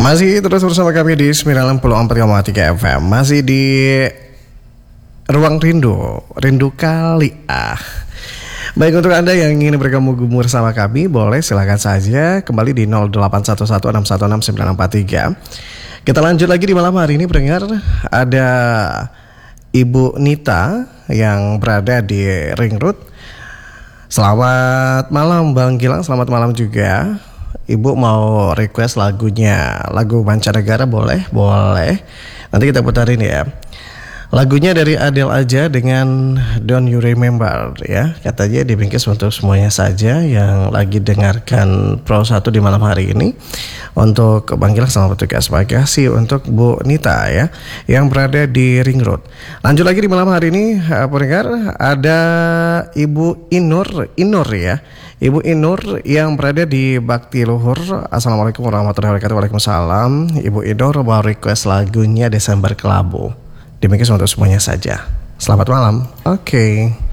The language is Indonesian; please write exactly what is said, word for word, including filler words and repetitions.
Masih terus bersama kami di sembilan puluh empat koma tiga F M. Masih di Ruang Rindu, Rindu Kali ah. Baik, untuk Anda yang ingin bergabung bersama kami, boleh silakan saja kembali di nol delapan satu satu enam satu enam sembilan empat tiga. Kita lanjut lagi di malam hari ini, pendengar. Ada Ibu Nita yang berada di Ring Road. Selamat malam Bang Gilang, selamat malam juga. Ibu mau request lagunya, lagu mancanegara boleh? Boleh. Nanti kita putarin ya. Lagunya dari Adele aja dengan Don't You Remember ya. Katanya dibingkis untuk semuanya saja yang lagi dengarkan Pro satu di malam hari ini. Untuk Bang Gilang sama petugas, makasih untuk Bu Nita ya, yang berada di Ring Road. Lanjut lagi di malam hari ini, pendengar, ada Ibu Inur, Inur ya. Ibu Inur yang berada di Bakti Luhur. Assalamualaikum warahmatullahi wabarakatuh. Waalaikumsalam. Ibu Inur mau request lagunya Desember Kelabu. Demikian untuk semuanya saja. Selamat malam. Oke. Okay.